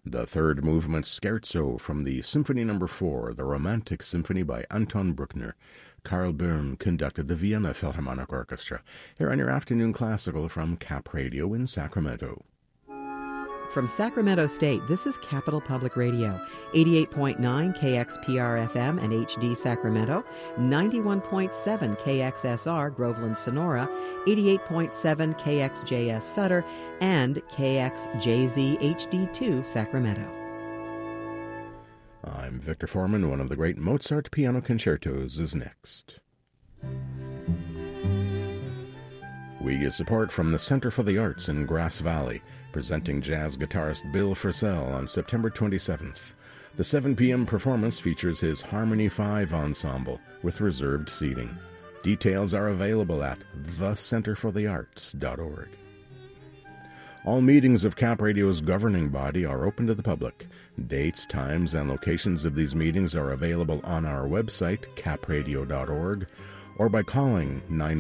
The third movement scherzo from the Symphony No. 4, the Romantic Symphony by Anton Bruckner. Karl Böhm conducted the Vienna Philharmonic Orchestra. Here on your afternoon classical from Cap Radio in Sacramento. From Sacramento State, this is Capital Public Radio, 88.9 KXPR-FM and HD Sacramento, 91.7 KXSR Groveland Sonora, 88.7 KXJS Sutter, and KXJZ HD2 Sacramento. I'm Victor Foreman. One of the great Mozart piano concertos is next. We get support from the Center for the Arts in Grass Valley, presenting jazz guitarist Bill Frisell on September 27th. The 7 p.m. performance features his Harmony 5 ensemble with reserved seating. Details are available at thecenterforthearts.org. All meetings of Cap Radio's governing body are open to the public. Dates, times, and locations of these meetings are available on our website, capradio.org, or by calling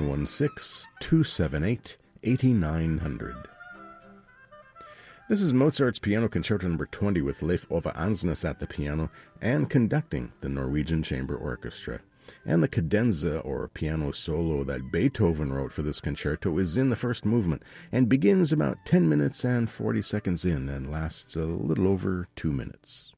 916-278-8900. This is Mozart's Piano Concerto No. 20 with Leif Ove Ansnes at the piano and conducting the Norwegian Chamber Orchestra. And the cadenza, or piano solo, that Beethoven wrote for this concerto is in the first movement and begins about 10 minutes and 40 seconds in and lasts a little over 2 minutes.